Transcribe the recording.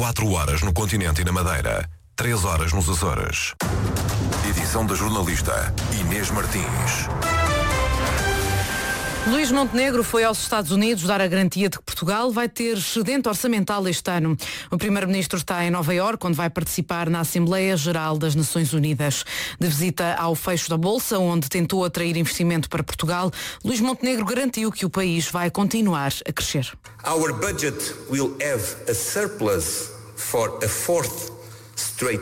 4 horas no continente e na Madeira, 3 horas nos Açores. Edição da jornalista Inês Martins. Luís Montenegro foi aos Estados Unidos dar a garantia de que Portugal vai ter excedente orçamental este ano. O primeiro-ministro está em Nova Iorque, onde vai participar na Assembleia Geral das Nações Unidas. De visita ao fecho da Bolsa, onde tentou atrair investimento para Portugal, Luís Montenegro garantiu que o país vai continuar a crescer. Our budget will have a surplus for a fourth straight